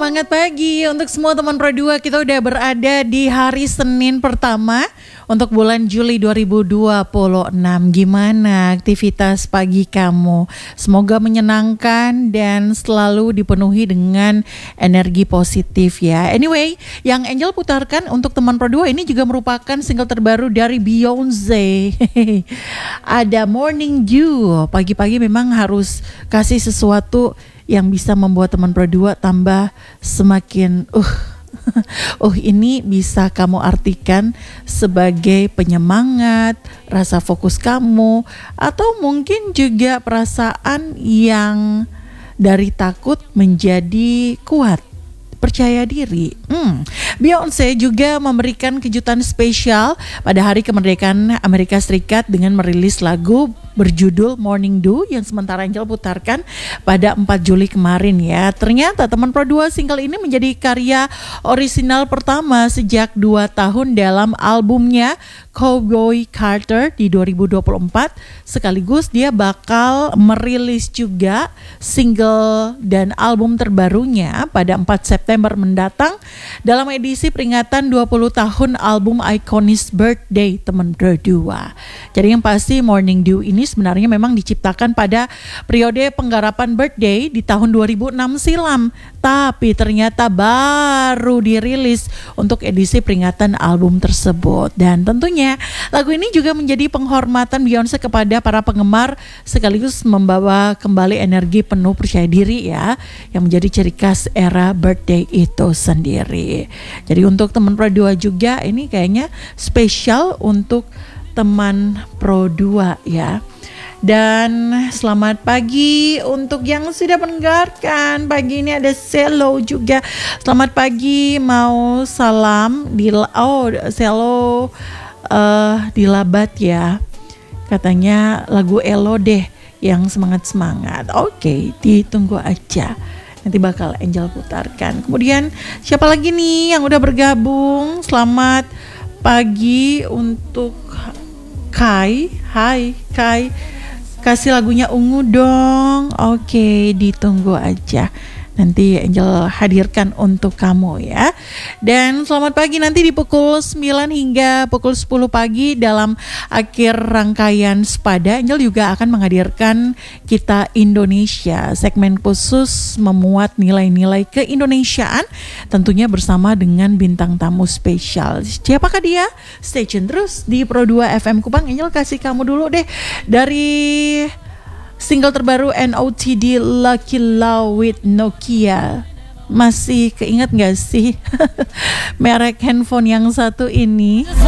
Semangat pagi untuk semua teman Pro 2. Kita udah berada di hari Senin pertama untuk bulan Juli 2026. Gimana aktivitas pagi kamu? Semoga menyenangkan dan selalu dipenuhi dengan energi positif ya. Anyway, yang Angel putarkan untuk teman Pro 2 ini juga merupakan single terbaru dari Beyonce. Ada Morning Dew. Pagi-pagi memang harus kasih sesuatu yang bisa membuat teman Pro 2 tambah semakin ini bisa kamu artikan sebagai penyemangat, rasa fokus kamu, atau mungkin juga perasaan yang dari takut menjadi kuat, percaya diri. Beyonce juga memberikan kejutan spesial pada hari kemerdekaan Amerika Serikat dengan merilis lagu berjudul Morning Dew yang sementara Angel putarkan pada 4 Juli kemarin ya. Ternyata teman Pro 2 single ini menjadi karya orisinal pertama sejak 2 tahun dalam albumnya Cowboy Carter di 2024. Sekaligus dia bakal merilis juga single dan album terbarunya pada 4 September mendatang dalam edisi peringatan 20 tahun album Iconis Birthday teman Pro 2. Jadi yang pasti Morning Dew ini sebenarnya memang diciptakan pada periode penggarapan Birthday di tahun 2006 silam, tapi ternyata baru dirilis untuk edisi peringatan album tersebut. Dan tentunya lagu ini juga menjadi penghormatan Beyonce kepada para penggemar sekaligus membawa kembali energi penuh percaya diri ya, yang menjadi ciri khas era Birthday itu sendiri. Jadi untuk teman Pro 2 juga ini kayaknya spesial untuk teman Pro 2 ya. Dan selamat pagi untuk yang sudah mendengarkan. Pagi ini ada Selo juga. Selamat pagi, mau salam di Selo di Labat ya. Katanya lagu Elo deh yang semangat-semangat. Oke, ditunggu aja. Nanti bakal Angel putarkan. Kemudian siapa lagi nih yang udah bergabung? Selamat pagi untuk Kai. Hai Kai. Kasih lagunya Ungu dong. Oke, ditunggu aja. Nanti Angel hadirkan untuk kamu ya. Dan selamat pagi nanti di pukul 9 hingga pukul 10 pagi dalam akhir rangkaian Sepada Angel juga akan menghadirkan Kita Indonesia, segmen khusus memuat nilai-nilai keindonesiaan tentunya bersama dengan bintang tamu spesial. Siapakah dia? Stay tune terus di Pro 2 FM Kupang. Angel kasih kamu dulu deh dari single terbaru NOTD Lucky Love with Nokia. Masih keinget gak sih merek handphone yang satu ini?